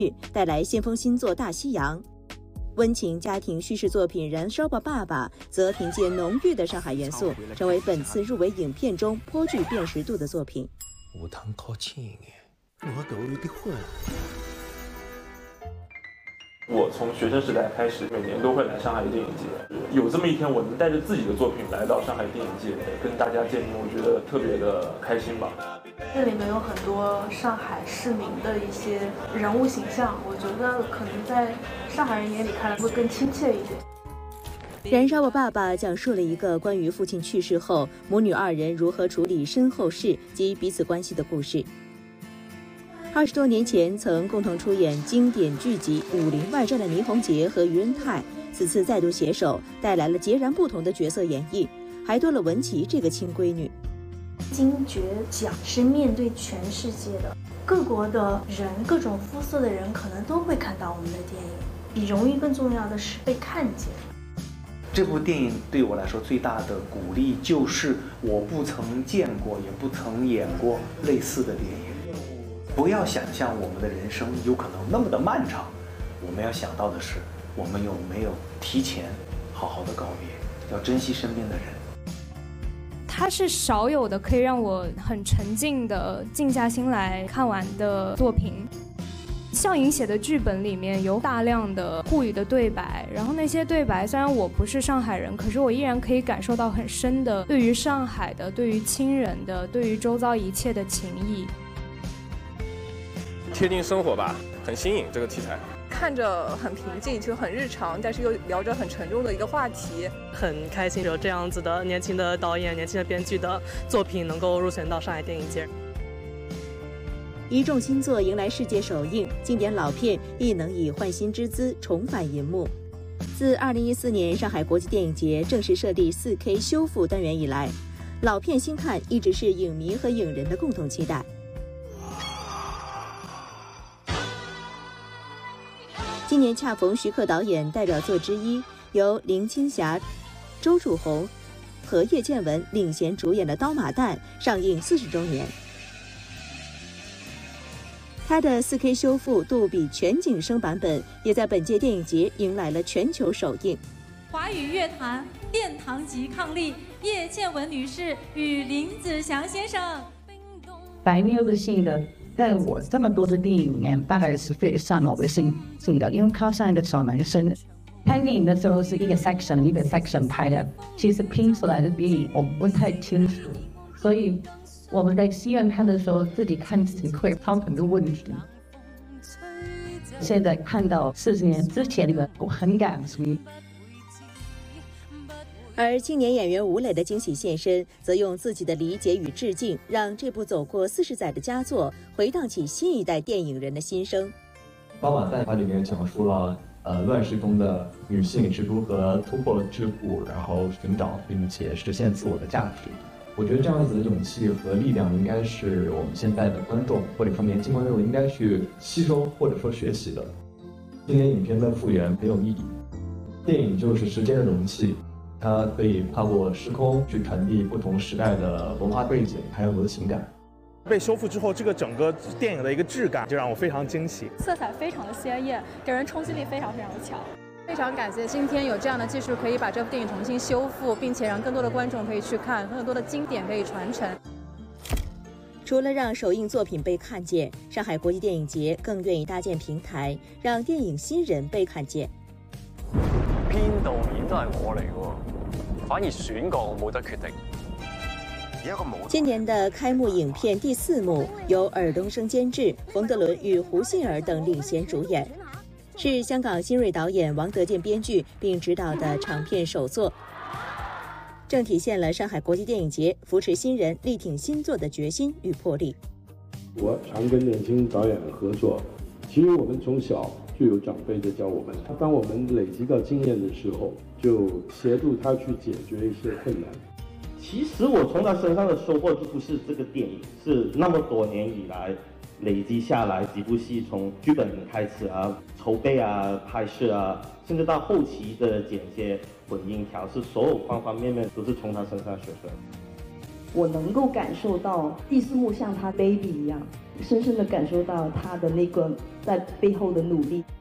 带来先锋新作《大西洋》。温情家庭叙事作品《燃烧吧，爸爸》则凭借浓郁的上海元素，成为本次入围影片中颇具辨识度的作品。 下趟靠近一点，我都有点混。 我从学生时代开始，每年都会来上海电影节。有这么一天，我能带着自己的作品来到上海电影节，跟大家见面，我觉得特别的开心吧。 这里面有很多上海市民的一些人物形象，我觉得可能在上海人眼里看来会更亲切一点。 燃烧吧，爸爸讲述了一个关于父亲去世后母女二人如何处理身后事及彼此关系的故事。20多年前曾共同出演经典剧集《武林外传》的倪虹洁和于恩泰，此次再度携手，带来了截然不同的角色演绎，还多了文琪这个亲闺女。 金爵奖是面对全世界的各国的人，各种肤色的人可能都会看到我们的电影。比荣誉更重要的是被看见。 这部电影对我来说最大的鼓励就是我不曾见过，也不曾演过类似的电影。不要想象我们的人生有可能那么的漫长，我们要想到的是，我们有没有提前好好的告别，要珍惜身边的人。 它是少有的可以让我很沉静的静下心来看完的作品。向颖写的剧本里面有大量的沪语的对白，然后那些对白虽然我不是上海人，可是我依然可以感受到很深的对于上海的、对于亲人的、对于周遭一切的情谊。 贴近生活吧，很新颖这个题材。 看着很平静，就很日常，但是又聊着很沉重的一个话题， 很开心有这样子的年轻的导演、年轻的编剧的作品能够入选到上海电影节。 一众新作迎来世界首映，经典老片亦能以焕新之姿重返银幕。自2014年上海国际电影节正式设立 4K 修复单元以来，老片新看一直是影迷和影人的共同期待。今年恰逢徐克导演代表作之一，由林青霞、周楚红和叶倩文领衔主演的《刀马旦》上映40周年。它的 4K 修复杜比全景声版本也在本届电影节迎来了全球首映。 华语乐坛殿堂级伉俪叶倩文女士与林子祥先生。 白妞的性格在我这么多的电影里面大概是非常我的性格，因为他像一个小男生。拍电影的时候是一个 section 一个 section 拍的，其实拼出来的电影我不太清楚，所以我们在戏院看的时候自己看自己会碰很多问题。现在看到40年之前的我很感激。 而青年演员吴磊的惊喜现身，则用自己的理解与致敬，让这部走过40载的佳作回荡起新一代电影人的心声。 刀马旦它里面讲述了乱世中的女性是如何突破桎梏，然后寻找并且实现自我的价值。我觉得这样子的勇气和力量应该是我们现在的观众或者说年轻观众应该去吸收或者说学习的。今年影片的复原很有意义，电影就是时间的容器，它可以跨过时空去传递不同时代的文化背景还有我的情感。 被修复之后，这个整个电影的一个质感就让我非常惊喜， 色彩非常的鲜艳，给人冲击力非常非常的强。 非常感谢今天有这样的技术可以把这部电影重新修复，并且让更多的观众可以去看，更多的经典可以传承。 除了让首映作品被看见，上海国际电影节更愿意搭建平台，让电影新人被看见。 編導演都係我嚟喎，反而選角我冇得決定。 今年的开幕影片第4幕由尔冬升监制，冯德伦与胡杏儿等领衔主演，是香港新锐导演王德健编剧并执导的长片首作，正体现了上海国际电影节扶持新人、力挺新作的决心与魄力。 我常跟年轻导演合作，其实我们从小就有长辈在教我们，当我们累积到经验的时候，就协助他去解决一些困难。 其实我从他身上的收获就不是这个电影，是那么多年以来累积下来几部戏，从剧本开始啊、筹备啊、拍摄啊，甚至到后期的剪接、混音调试，所有方方面面都是从他身上学出来的。 我能够感受到第4幕像他 baby 一样， 深深的感受到他的那个在背后的努力。